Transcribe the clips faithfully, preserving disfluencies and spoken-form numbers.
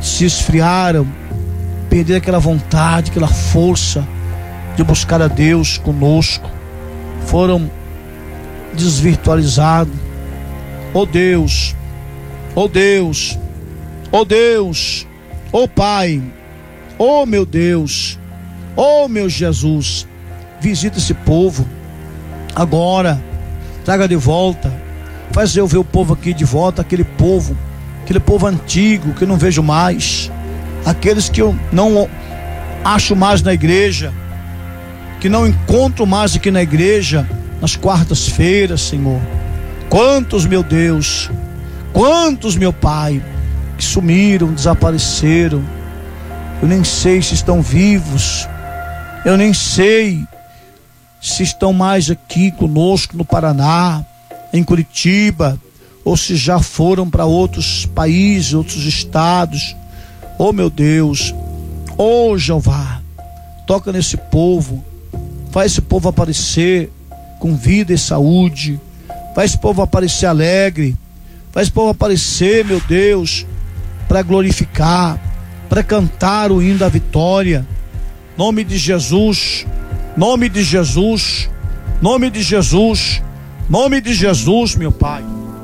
se esfriaram, perderam aquela vontade, aquela força de buscar a Deus conosco, foram desvirtualizados. Oh Deus, oh Deus, oh Deus, oh Pai, oh meu Deus, oh meu Jesus, visita esse povo agora, traga de volta, faz eu ver o povo aqui de volta, aquele povo, aquele povo antigo que eu não vejo mais, aqueles que eu não acho mais na igreja, que não encontro mais aqui na igreja, nas quartas-feiras, Senhor. Quantos, meu Deus, quantos, meu Pai, que sumiram, desapareceram. Eu nem sei se estão vivos, eu nem sei se estão mais aqui conosco no Paraná, em Curitiba, ou se já foram para outros países, outros estados. Oh meu Deus, oh Jeová, toca nesse povo, faz esse povo aparecer com vida e saúde, faz esse povo aparecer alegre, faz esse povo aparecer, meu Deus, para glorificar, para cantar o hino da vitória. Nome de Jesus, nome de Jesus, nome de Jesus, nome de Jesus, meu Pai.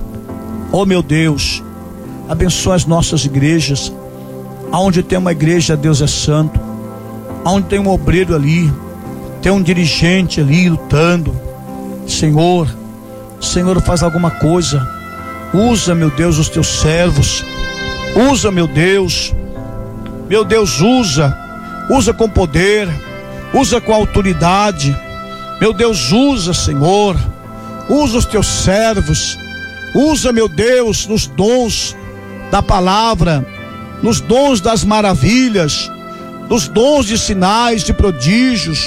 Oh meu Deus, abençoa as nossas igrejas, aonde tem uma igreja, Deus é santo, aonde tem um obreiro ali, tem um dirigente ali lutando. Senhor, Senhor, faz alguma coisa, usa, meu Deus, os teus servos, usa, meu Deus, meu Deus, usa, usa com poder, usa com autoridade, meu Deus, usa, Senhor, usa os teus servos, usa, meu Deus, nos dons da palavra, nos dons das maravilhas, nos dons de sinais, de prodígios,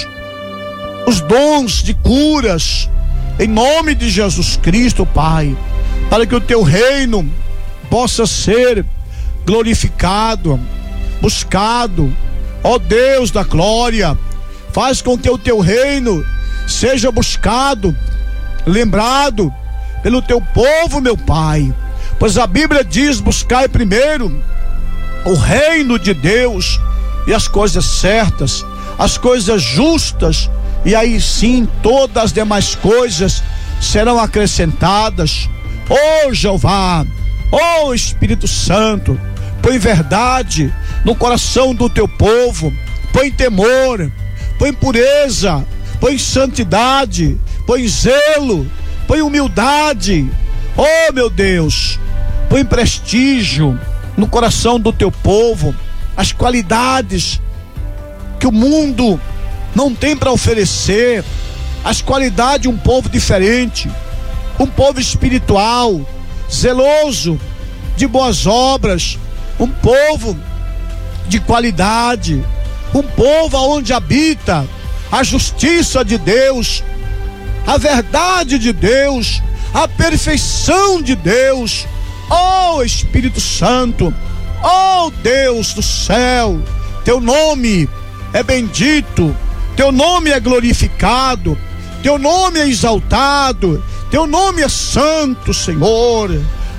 os dons de curas, em nome de Jesus Cristo, Pai, para que o teu reino possa ser glorificado, buscado. Ó Deus da glória, faz com que o teu reino seja buscado, lembrado pelo teu povo, meu Pai, pois a Bíblia diz: buscai primeiro o reino de Deus e as coisas certas, as coisas justas, e aí sim todas as demais coisas serão acrescentadas. Ó Jeová, ó Espírito Santo, põe verdade no coração do teu povo, põe temor, põe pureza, põe santidade, põe zelo, põe humildade. Oh meu Deus, põe prestígio no coração do teu povo, as qualidades que o mundo não tem para oferecer, as qualidades de um povo diferente, um povo espiritual, zeloso, de boas obras, um povo de qualidade, um povo onde habita a justiça de Deus, a verdade de Deus, a perfeição de Deus. Oh Espírito Santo, oh Deus do céu, teu nome é bendito, teu nome é glorificado, teu nome é exaltado, teu nome é santo, Senhor.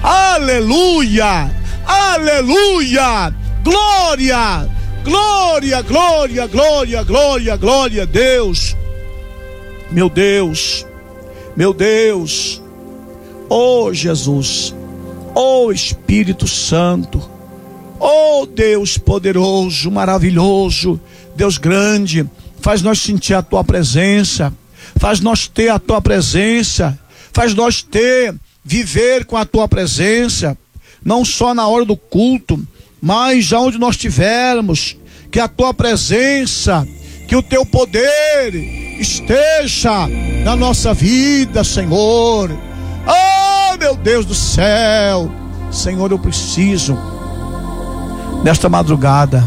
Aleluia, aleluia, glória, glória, glória, glória, glória, glória a Deus. Meu Deus, meu Deus, oh Jesus, oh Espírito Santo, oh Deus poderoso, maravilhoso, Deus grande, faz nós sentir a tua presença, faz nós ter a tua presença, faz nós ter, viver com a tua presença, não só na hora do culto, mas aonde nós estivermos, que a tua presença, que o teu poder esteja na nossa vida, Senhor. Oh meu Deus do céu, Senhor, eu preciso nesta madrugada,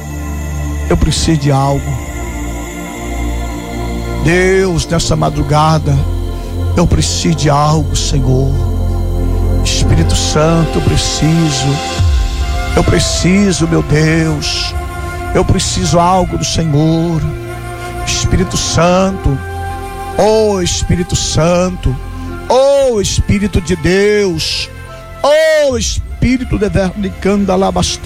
eu preciso de algo. Deus, nessa madrugada, eu preciso de algo, Senhor. Espírito Santo, eu preciso, eu preciso, meu Deus, eu preciso algo do Senhor. Espírito Santo, oh Espírito Santo, oh Espírito de Deus, oh Espírito de Vernicanda Labastão.